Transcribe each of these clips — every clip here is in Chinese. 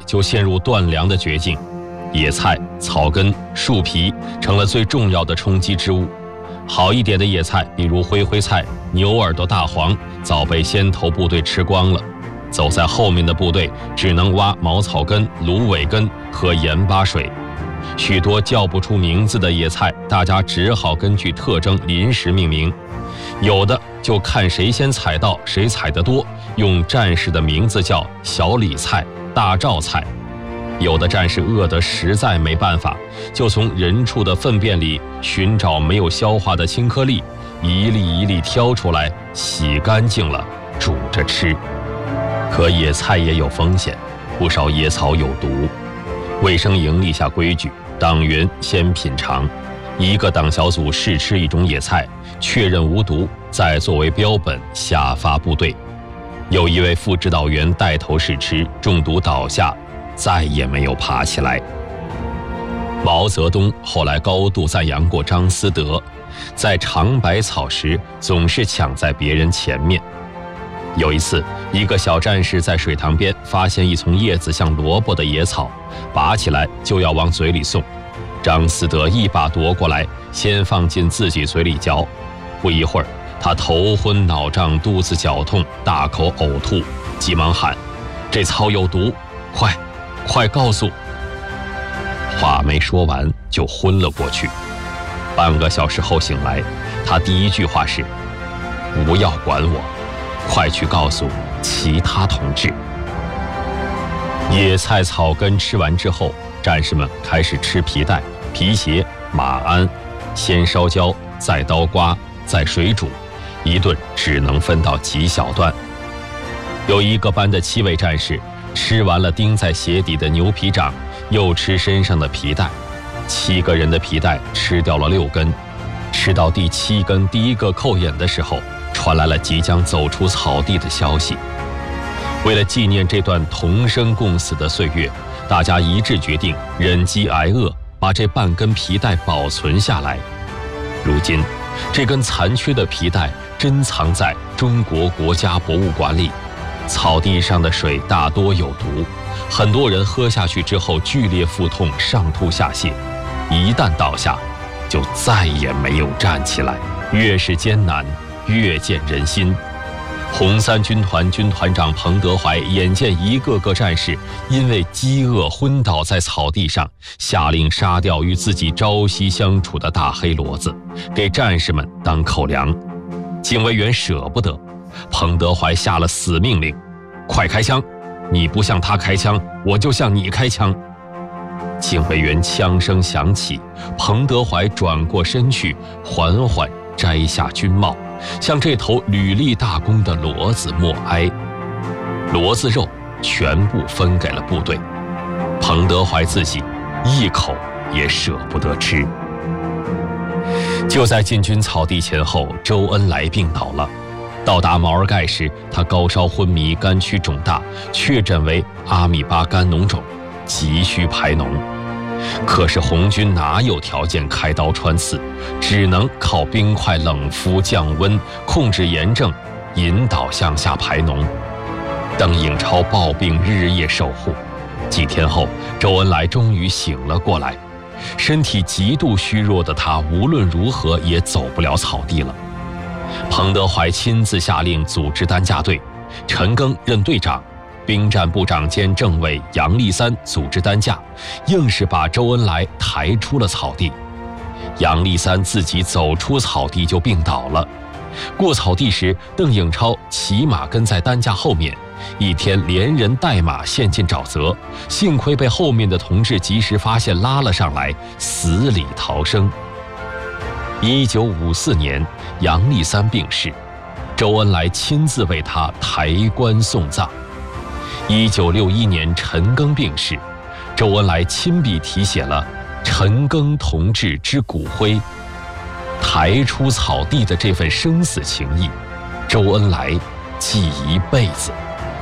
就陷入断粮的绝境。野菜、草根、树皮成了最重要的充饥之物。好一点的野菜，比如灰灰菜、牛耳朵大黄，早被先头部队吃光了。走在后面的部队只能挖茅草根、芦苇根和盐巴水。许多叫不出名字的野菜，大家只好根据特征临时命名。有的就看谁先采到，谁采得多，用战士的名字叫小李菜、大赵菜。有的战士饿得实在没办法，就从人畜的粪便里寻找没有消化的青颗粒，一粒一粒挑出来，洗干净了煮着吃。可野菜也有风险，不少野草有毒。卫生营立下规矩，党员先品尝，一个党小组试吃一种野菜，确认无毒，再作为标本下发部队。有一位副指导员带头试吃，中毒倒下，再也没有爬起来。毛泽东后来高度赞扬过张思德，在尝百草时总是抢在别人前面。有一次，一个小战士在水塘边发现一丛叶子像萝卜的野草，拔起来就要往嘴里送。张思德一把夺过来，先放进自己嘴里嚼。不一会儿，他头昏脑胀，肚子绞痛，大口呕吐，急忙喊：“这草有毒，快告诉！”话没说完就昏了过去。半个小时后醒来，他第一句话是：“不要管我，快去告诉其他同志。”野菜草根吃完之后，战士们开始吃皮带、皮鞋、马鞍，先烧焦，再刀刮，再水煮，一顿只能分到几小段。有一个班的7位战士吃完了钉在鞋底的牛皮掌，又吃身上的皮带，7个人的皮带吃掉了6根。吃到第7根第一个扣眼的时候，传来了即将走出草地的消息。为了纪念这段同生共死的岁月，大家一致决定忍饥挨饿，把这半根皮带保存下来。如今，这根残缺的皮带珍藏在中国国家博物馆里。草地上的水大多有毒，很多人喝下去之后剧烈腹痛，上吐下泻，一旦倒下，就再也没有站起来。越是艰难，越见人心。红三军团军团长彭德怀眼见一个个战士因为饥饿昏倒在草地上，下令杀掉与自己朝夕相处的大黑骡子，给战士们当口粮。警卫员舍不得，彭德怀下了死命令：快开枪！你不向他开枪，我就向你开枪。警卫员枪声响起，彭德怀转过身去，缓缓摘下军帽，向这头屡立大功的骡子默哀。骡子肉全部分给了部队，彭德怀自己一口也舍不得吃。就在进军草地前后，周恩来病倒了。到达毛尔盖时，他高烧昏迷，肝区肿大，确诊为阿米巴肝脓肿，急需排脓。可是红军哪有条件开刀穿刺，只能靠冰块冷敷降温，控制炎症，引导向下排脓。邓颖超抱病日夜守护，几天后，周恩来终于醒了过来。身体极度虚弱的他无论如何也走不了草地了。彭德怀亲自下令组织担架队，陈赓任队长，兵站部长兼政委杨立三组织担架，硬是把周恩来抬出了草地。杨立三自己走出草地就病倒了。过草地时，邓颖超骑马跟在担架后面，一天连人带马陷进沼泽，幸亏被后面的同志及时发现，拉了上来，死里逃生。1954年，杨立三病逝，周恩来亲自为他抬棺送葬。1961年，陈赓病逝，周恩来亲笔题写了“陈赓同志之骨灰”。抬出草地的这份生死情谊，周恩来记一辈子。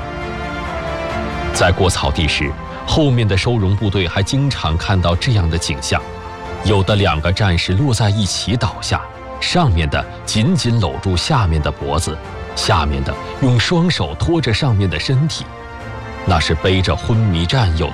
在过草地时，后面的收容部队还经常看到这样的景象：有的2个战士摞在一起倒下，上面的紧紧搂住下面的脖子，下面的用双手托着上面的身体，那是背着昏迷战友